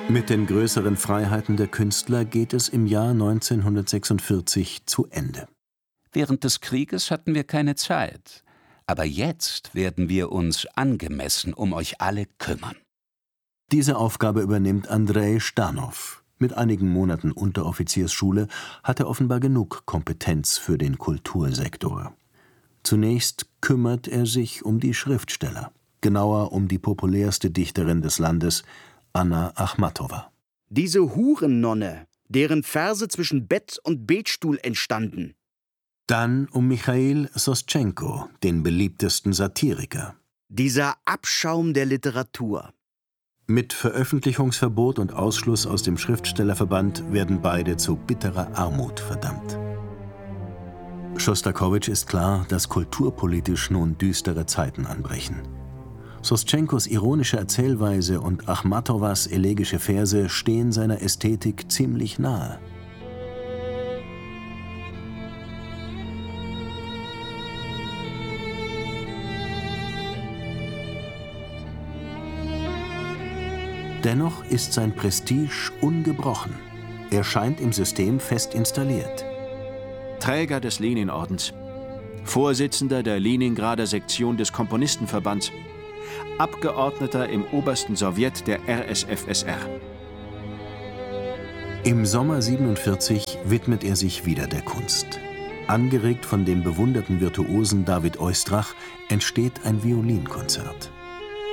Mit den größeren Freiheiten der Künstler geht es im Jahr 1946 zu Ende. Während des Krieges hatten wir keine Zeit. Aber jetzt werden wir uns angemessen um euch alle kümmern. Diese Aufgabe übernimmt Andrej Stanov. Mit einigen Monaten Unteroffiziersschule hat er offenbar genug Kompetenz für den Kultursektor. Zunächst kümmert er sich um die Schriftsteller, genauer um die populärste Dichterin des Landes, Anna Achmatowa. Diese Hurennonne, deren Verse zwischen Bett und Betstuhl entstanden. Dann um Michail Soschenko, den beliebtesten Satiriker. Dieser Abschaum der Literatur. Mit Veröffentlichungsverbot und Ausschluss aus dem Schriftstellerverband werden beide zu bitterer Armut verdammt. Schostakowitsch ist klar, dass kulturpolitisch nun düstere Zeiten anbrechen. Soschenkos ironische Erzählweise und Achmatowas elegische Verse stehen seiner Ästhetik ziemlich nahe. Dennoch ist sein Prestige ungebrochen. Er scheint im System fest installiert. Träger des Leninordens, Vorsitzender der Leningrader Sektion des Komponistenverbands, Abgeordneter im obersten Sowjet der RSFSR. Im Sommer 1947 widmet er sich wieder der Kunst. Angeregt von dem bewunderten Virtuosen David Oistrakh entsteht ein Violinkonzert.